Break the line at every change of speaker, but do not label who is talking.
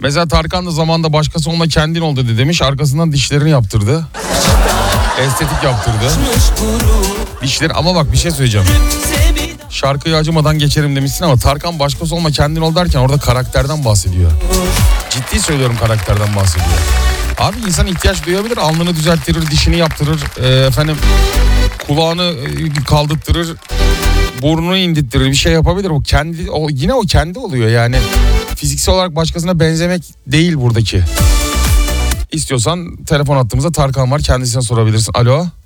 Mesela Tarkan da zamanında başkası onunla kendin ol dedi demiş. Arkasından dişlerini yaptırdı. Estetik yaptırdı. Dişleri, ama bak bir şey söyleyeceğim. Şarkıyı acımadan geçerim demişsin ama Tarkan başkası olma kendin ol derken orada karakterden bahsediyor. Ciddi söylüyorum, karakterden bahsediyor. Abi insan ihtiyaç duyabilir, alnını düzelttirir, dişini yaptırır, kulağını kaldırtırır, burnunu indirttirir, bir şey yapabilir. Yine o kendi oluyor yani. Fiziksel olarak başkasına benzemek değil buradaki. İstiyorsan telefon attığımızda Tarkan var, kendisine sorabilirsin. Alo.